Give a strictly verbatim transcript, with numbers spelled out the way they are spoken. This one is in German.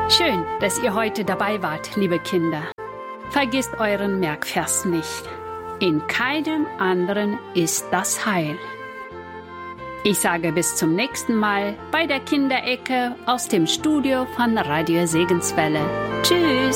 Schön, dass ihr heute dabei wart, liebe Kinder. Vergisst euren Merkvers nicht. In keinem anderen ist das Heil. Ich sage bis zum nächsten Mal bei der Kinderecke aus dem Studio von Radio Segenswelle. Tschüss!